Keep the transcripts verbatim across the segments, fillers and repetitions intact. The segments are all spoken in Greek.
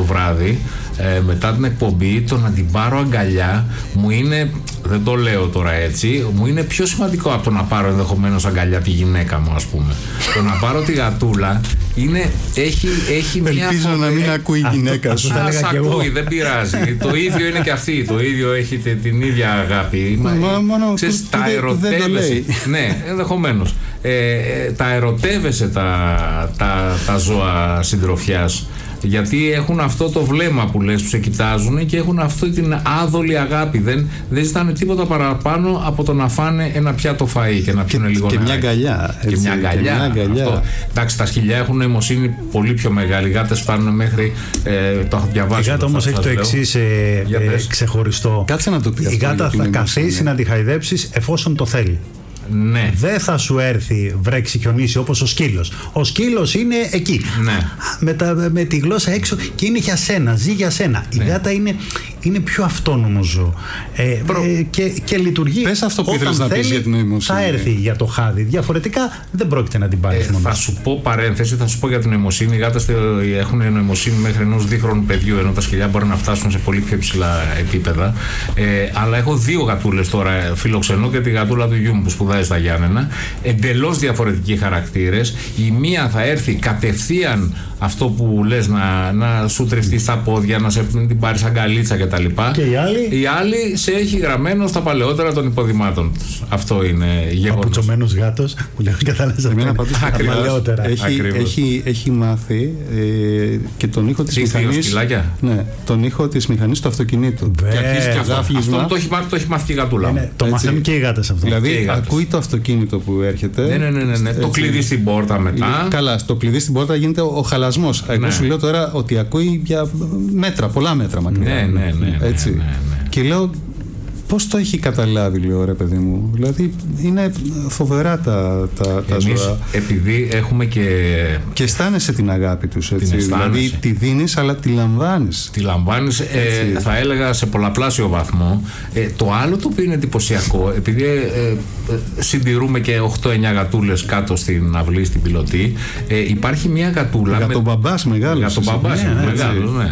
βράδυ, ε, μετά την εκπομπή, το να την πάρω αγκαλιά μου είναι, δεν το λέω τώρα έτσι, μου είναι πιο σημαντικό από το να πάρω ενδεχομένως αγκαλιά τη γυναίκα μου, ας πούμε. Το να πάρω τη γατούλα είναι, έχει, έχει μια... Ελπίζω να μην ακούει η γυναίκα σου. Ας ακούει, δεν πειράζει. Το ίδιο είναι και αυτή, το ίδιο έχει την ίδια αγάπη. Μα, μόνο ξέρεις, που, τα που ερωτεύεσαι. Ναι, ενδεχομένως. Ε, ε, τα ερωτεύεσαι τα, τα, τα ζώα συντροφιάς. Γιατί έχουν αυτό το βλέμμα που λες, που σε κοιτάζουν και έχουν αυτή την άδολη αγάπη. Δεν, δεν ζητάνε τίποτα παραπάνω από το να φάνε ένα πιάτο φαΐ και να πιούνε λίγο νερό. Και νεράκι. μια αγκαλιά. Και έτσι, μια αγκαλιά. Και μια αγκαλιά. Αυτό. Εντάξει, τα σκυλιά έχουν νοημοσύνη πολύ πιο μεγάλη. Οι γάτες φτάνουν μέχρι. Ε, το έχω διαβάσει. Η γάτα όμως έχει το εξής ε, ε, ξεχωριστό. Κάτσε να το πει. Η γάτα θα καθίσει να τη χαϊδέψεις εφόσον το θέλει. Ναι. Δεν θα σου έρθει βρέξει χιονίσει όπως ο σκύλος. Ο σκύλος είναι εκεί. Ναι. Με, τα, με τη γλώσσα έξω και είναι για σένα, ζει για σένα. Ναι. Η γάτα είναι, είναι πιο αυτόνομο ζώο. Ε, Προ... ε, και, και λειτουργεί. Πες αυτό που ήθελες να πεις για την νοημοσύνη. Θα έρθει για το χάδι. Διαφορετικά δεν πρόκειται να την πάρει. Ε, θα σου πω παρένθεση, θα σου πω για την νοημοσύνη. Οι γάτες έχουν νοημοσύνη μέχρι ενός δίχρονου παιδιού, ενώ τα σκυλιά μπορεί να φτάσουν σε πολύ πιο υψηλά επίπεδα. Ε, αλλά έχω δύο γατούλες τώρα, φιλοξενώ και τη γατούλα του γιού μου που σπουδάζει στα Γιάννενα. Εντελώς διαφορετικοί χαρακτήρες. Η μία θα έρθει κατευθείαν αυτό που λες, να, να σου τριφτεί στα πόδια, να σε την πάρει αγκαλίτσα κτλ. Και η άλλη. Η άλλη σε έχει γραμμένο στα παλαιότερα των υποδημάτων τους. Αυτό είναι γεγονός. Παπουτσωμένος γάτος που λέω κατάλαβα. Παλαιότερα. Έχει, έχει, έχει μάθει ε, και τον ήχο της μηχανής. Ναι, τον ήχο της μηχανής του αυτοκινήτου. Βε, και αρχίζει και γάφλισμα. Αυτό το έχει, το έχει μάθει και η γατούλα. Ναι, το μαθαίνουν και οι γάτες αυτό. Δηλαδή ακούει το αυτοκίνητο που έρχεται. Ναι, ναι, ναι, ναι, ναι. Το κλειδί στην πόρτα μετά. Καλά, το κλειδί στην πόρτα γίνεται ο χαλασμός. Εγώ ναι. σου λέω τώρα ότι ακούει για μέτρα, πολλά μέτρα μακριά. Ναι, ναι, ναι. Έτσι. Ναι, ναι, ναι. Και λέω, πώς το έχει καταλάβει, λέω, ρε παιδί μου. Δηλαδή είναι φοβερά τα, τα, τα ζώα. Επειδή έχουμε και. Και αισθάνεσαι την αγάπη τους. Έτσι. Την δηλαδή τη δίνεις, αλλά τη λαμβάνεις. Τη λαμβάνεις, ε, θα έλεγα, σε πολλαπλάσιο βαθμό. Ε, το άλλο το οποίο είναι εντυπωσιακό, επειδή ε, ε, συντηρούμε και οκτώ εννιά γατούλες κάτω στην αυλή, στην πιλωτή, ε, υπάρχει μια γατούλα. Για τον μπαμπάς μεγάλος. Για τον μπαμπάς ναι, μεγάλος, ναι.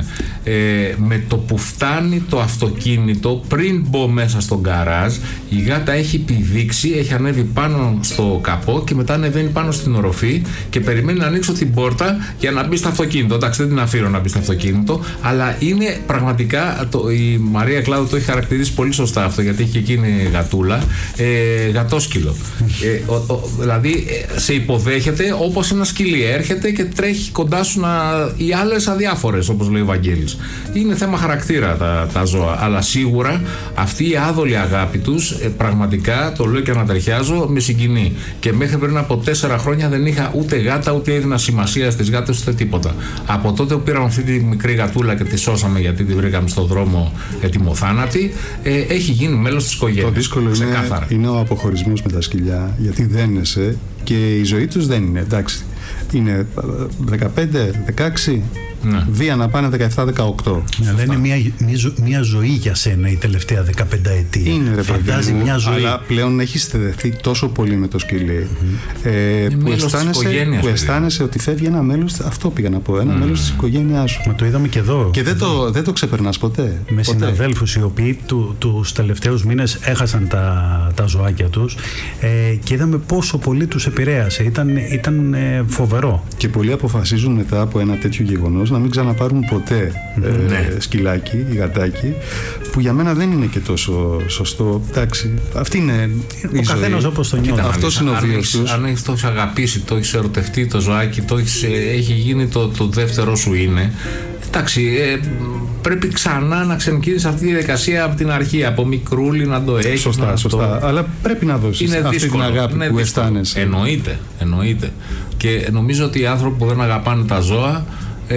Ε, με το που φτάνει το αυτοκίνητο, πριν μπω μέσα στον γκαράζ, η γάτα έχει πηδήξει, έχει ανέβει πάνω στο καπό και μετά ανεβαίνει πάνω στην οροφή και περιμένει να ανοίξω την πόρτα για να μπει στο αυτοκίνητο. Εντάξει, δεν την αφήνω να μπει στο αυτοκίνητο, αλλά είναι πραγματικά, το, η Μαρία Κλάδου το έχει χαρακτηρίσει πολύ σωστά αυτό, γιατί έχει εκείνη γατούλα, ε, γατόσκυλο. Ε, ο, ο, δηλαδή ε, σε υποδέχεται όπως ένα σκυλί. Έρχεται και τρέχει κοντά σου να, οι άλλες αδιάφορες, όπως λέει ο Βαγγέλης. Είναι θέμα χαρακτήρα τα, τα ζώα, αλλά σίγουρα αυτή η άδολη αγάπη τους, ε, πραγματικά το λέω και ανατριχιάζω, με συγκινεί. Και μέχρι πριν από τέσσερα χρόνια δεν είχα ούτε γάτα, ούτε έδινα σημασία στις γάτες, ούτε τίποτα. Από τότε που πήραμε αυτή τη μικρή γατούλα και τη σώσαμε, γιατί τη βρήκαμε στον δρόμο ετοιμοθάνατη, ε, έχει γίνει μέλος της οικογένειας. Το δύσκολο είναι, είναι ο αποχωρισμός με τα σκυλιά, γιατί δένεσαι και η ζωή τους δεν είναι, εντάξει. Είναι δεκαπέντε, δεκαέξι, ναι. Βία να πάνε δεκαεπτά δεκαοκτώ. Ναι, αλλά είναι μια, μια, ζω, μια ζωή για σένα η τελευταία δεκαπέντε ετία. Είναι, ρε φαντάζει μου, μια ζωή. Αλλά πλέον έχει στεδεθεί τόσο πολύ με το σκυλί, mm-hmm. ε, που αισθάνεσαι, που αισθάνεσαι ότι φεύγει ένα μέλος, αυτό πήγα να πω, ένα mm. μέλος της οικογένειάς σου. Μα το είδαμε και εδώ. Και δεν το, δεν το ξεπερνάς ποτέ. Με συναδέλφους οι οποίοι του, τους τελευταίους μήνες έχασαν τα, τα ζωάκια τους ε, και είδαμε πόσο πολύ τους επηρέασε. Ήταν, ήταν ε, φοβερό. Και πολλοί αποφασίζουν μετά από ένα τέτοιο γεγονός να μην ξαναπάρουν ποτέ ε, ναι. σκυλάκι ή γατάκι, που για μένα δεν είναι και τόσο σωστό. Εντάξει, αυτή είναι η ο καθένας όπως το νιώθει. Αυτός είναι ο βίος τους. Αν έχεις το έχεις αγαπήσει, το έχεις ερωτευτεί το ζωάκι, το έχεις, έχει γίνει το, το δεύτερο σου είναι. Εντάξει, ε, πρέπει ξανά να ξεκινήσεις αυτή τη διαδικασία από την αρχή, από μικρούλι να το έχεις. Σωστά, να σωστά. Το... Αλλά πρέπει να δώσεις είναι αυτή δύσκολο, την αγάπη είναι που δύσκολο. αισθάνεσαι. Εννοείται, εννοείται. Και νομίζω ότι οι άνθρωποι που δεν αγαπάνε τα ζώα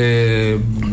Ε,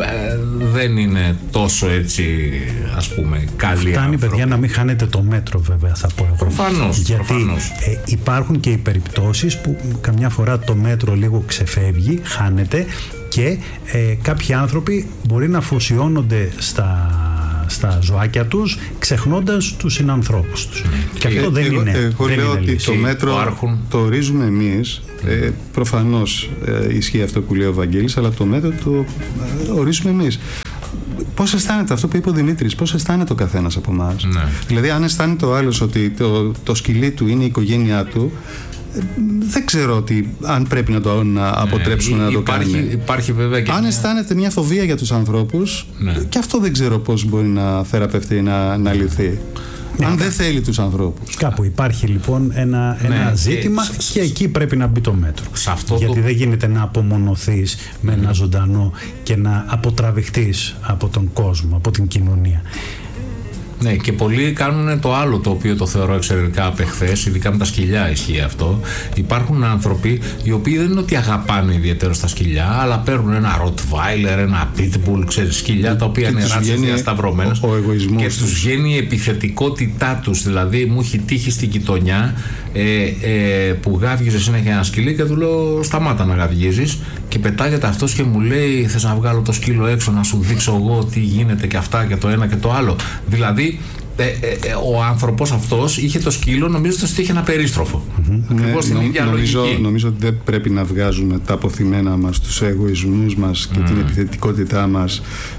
δεν είναι τόσο έτσι, ας πούμε, καλή. Φτάνει άνθρωποι. Παιδιά να μην χάνετε το μέτρο, βέβαια, θα πω εγώ. Προφανώς, γιατί προφανώς. Ε, υπάρχουν και οι περιπτώσεις που καμιά φορά το μέτρο λίγο ξεφεύγει, χάνεται και ε, κάποιοι άνθρωποι μπορεί να αφοσιώνονται στα στα ζωάκια τους, ξεχνώντας τους συνανθρώπους τους. Mm. Και αυτό ε, δεν εγώ, είναι. Εγώ δεν λέω είναι ότι λύση. το μέτρο Υπάρχουν. το ορίζουμε εμείς. Mm. Ε, προφανώς ε, ισχύει αυτό που λέει ο Βαγγέλης, αλλά το μέτρο το ε, ορίζουμε εμείς. πώς αισθάνεται αυτό που είπε ο Δημήτρης, πώς αισθάνεται ο καθένας από εμάς. Ναι. Δηλαδή, αν αισθάνεται ο άλλος ότι το, το σκυλί του είναι η οικογένειά του, δεν ξέρω ότι, αν πρέπει να το να αποτρέψουμε, ναι, να το υπάρχει, κάνουμε. Υπάρχει βέβαια και αν μια... αισθάνεται μια φοβία για τους ανθρώπους, ναι, και αυτό δεν ξέρω πώς μπορεί να θεραπευτεί, να, να λυθεί. Ναι, αν δεν θέλει τους ανθρώπους. Κάπου υπάρχει λοιπόν ένα, ναι, ένα ζήτημα και, και εκεί πρέπει να μπει το μέτρο. Γιατί το... δεν γίνεται να απομονωθείς με mm. ένα ζωντανό και να αποτραβηχτείς από τον κόσμο, από την κοινωνία. Ναι, και πολλοί κάνουν το άλλο, το οποίο το θεωρώ εξαιρετικά απεχθές, ειδικά με τα σκυλιά ισχύει αυτό. Υπάρχουν άνθρωποι οι οποίοι δεν είναι ότι αγαπάνε ιδιαίτερα στα σκυλιά, αλλά παίρνουν ένα Rottweiler, ένα Pitbull, ξέρεις, σκυλιά τα οποία είναι ράτσες διασταυρωμένες και τους βγαίνει η επιθετικότητά τους. Δηλαδή, μου έχει τύχει στην γειτονιά ε, ε, που γάβγιζε συνέχεια ένα σκυλί και του λέω σταμάτα να γαβγίζεις, και πετάγεται αυτός και μου λέει θες να βγάλω το σκύλο έξω να σου δείξω εγώ τι γίνεται και αυτά και το ένα και το άλλο. Δηλαδή ε, ε, ε, ο άνθρωπος αυτός είχε το σκύλο νομίζοντας ότι είχε ένα περίστροφο. Mm-hmm. Ακριβώς την ίδια νομίζω, λογική. Νομίζω ότι δεν πρέπει να βγάζουμε τα αποθυμένα μας, τους εγωισμούς μας και mm. την επιθετικότητά μας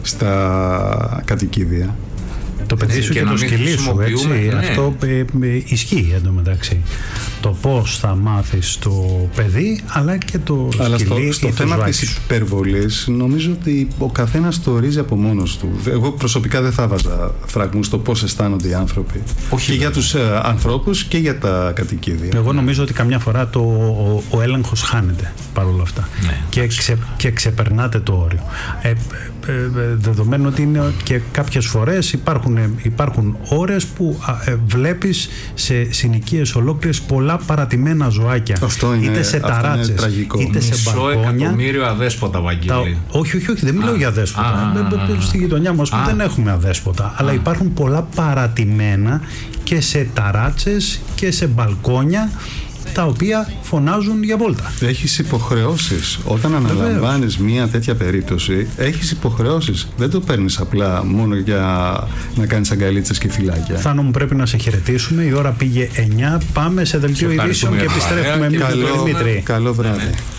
στα κατοικίδια. Το παιδί σου και, και το σκυλί σου, έτσι, ναι. Αυτό ε, ε, ισχύει εντωμεταξύ. Το πώς θα μάθεις το παιδί, αλλά και το αλλά σκυλί. Στο, στο θέμα της υπερβολής, νομίζω ότι ο καθένας το ορίζει από μόνος του. Εγώ προσωπικά δεν θα βάζα φραγμούς στο πώς αισθάνονται οι άνθρωποι. Όχι, και για τους ε, ανθρώπους και για τα κατοικίδια. Εγώ νομίζω ότι καμιά φορά το, ο, ο έλεγχος χάνεται παρόλα αυτά. Ναι, και, ξε, και ξεπερνάτε το όριο. Ε, ε, ε, δεδομένου ότι είναι και κάποιες φορές υπάρχουν, υπάρχουν ώρες που ε, βλέπεις σε συνοικίες ολόκληρες πολλά παρατημένα ζωάκια. Αυτό είναι, είτε σε ταράτσες, είτε σε μπαλκόνια. Μισό εκατομμύριο αδέσποτα, Βαγγέλη. Τα... Όχι, όχι, όχι, δεν μιλάω για αδέσποτα. Στη γειτονιά μας που δεν έχουμε αδέσποτα. Α. Αλλά υπάρχουν πολλά παρατημένα και σε ταράτσες και σε μπαλκόνια, τα οποία φωνάζουν για βόλτα. Έχεις υποχρεώσεις. Όταν αναλαμβάνεις μια τέτοια περίπτωση, έχεις υποχρεώσεις. Δεν το παίρνεις απλά μόνο για να κάνεις αγκαλίτσες και φυλάκια. Θάνο μου, πρέπει να σε χαιρετήσουμε. Η ώρα πήγε εννιά. Πάμε σε δελτίο ειδήσεων και επιστρέφουμε με τον Δημήτρη. Καλό βράδυ.